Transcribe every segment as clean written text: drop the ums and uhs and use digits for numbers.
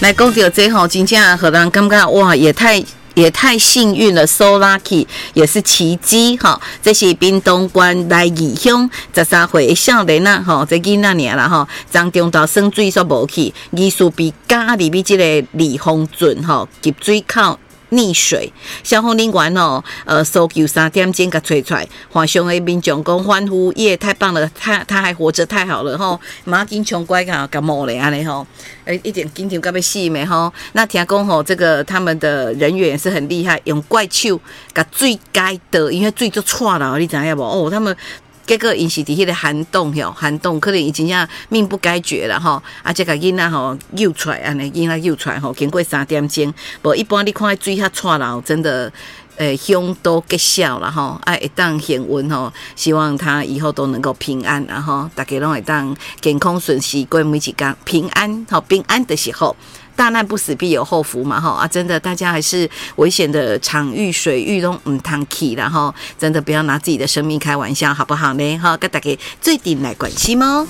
来讲到这吼，真正让人感觉哇，也太幸运了 ，so lucky， 也是奇迹哈。这是屏东县来义乡13岁的少年啊，吼，这囡仔尔啦吼，张中岛生水所无去，疑似被加入去这个利丰圳吼集水口。溺水，消防人员搜救3点钟，甲找出来。华雄的民众讲欢呼，耶，太棒了，他还活着，太好了吼！马紧冲怪甲摸咧安尼吼，一点紧张甲要死咩吼？那听讲吼，这个他们的人员也是很厉害，用怪手甲水解的，因为水就错了，你知影无？哦，他们。结果因是伫迄个涵洞可能已经呀命不该绝了吼，这个囡仔吼救出来，安尼囡仔救出来吼，经过3点钟，无一般你看水遐错了，真的。凶多吉少啦吼，会当幸运吼，希望他以后都能够平安，然后大家拢会当健康顺遂过每一天，平安好平安的时候。大难不死必有后福嘛哈真的，大家还是危险的场域、水域都唔通去啦哈，真的不要拿自己的生命开玩笑，好不好呢？哈，跟大家最近来关心哦。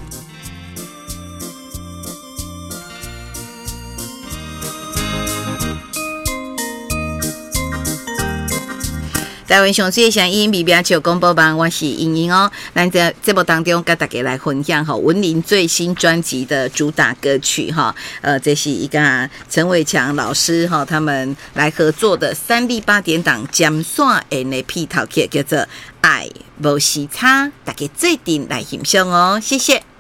台湾上水的声音，B B 球公播榜，我是莹莹哦。咱在节目当中跟大家来分享哈文林最新专辑的主打歌曲哈，这是一个陈伟强老师哈他们来合作的3立8点档尖线的片头曲，叫做《爱无时差》，大家最近来欣赏哦，谢谢。